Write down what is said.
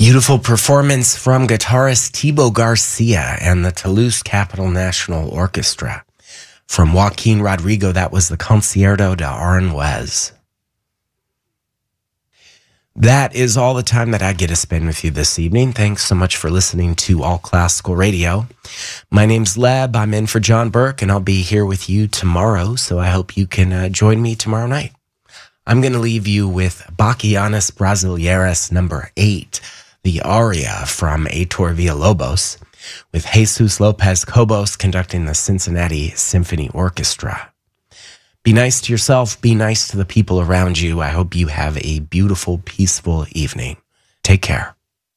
Beautiful performance from guitarist Thibaut Garcia and the Toulouse Capitol National Orchestra. From Joaquin Rodrigo, that was the Concierto de Aranjuez. That is all the time that I get to spend with you this evening. Thanks so much for listening to All Classical Radio. My name's Leb. I'm in for John Burke, and I'll be here with you tomorrow, so I hope you can join me tomorrow night. I'm going to leave you with Bachianas Brasileiras number 8, the aria from Heitor Villa-Lobos, with Jesus Lopez Cobos conducting the Cincinnati Symphony Orchestra. Be nice to yourself. Be nice to the people around you. I hope you have a beautiful, peaceful evening. Take care.